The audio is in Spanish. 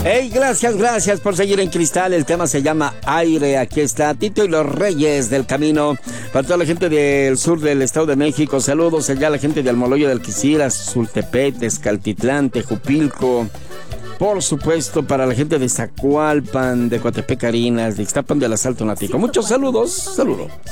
Hey, gracias por seguir en Cristal. El tema se llama Aire. Aquí está Tito y los Reyes del Camino. Para toda la gente del sur del Estado de México, saludos allá a la gente de Almoloya de Alquiciras, Sultepec, Tezcaltitlán, Tejupilco. Por supuesto, para la gente de Zacualpan, de Coatepec, Carinas, de Ixtapan del Asalto Natico. Muchos saludos.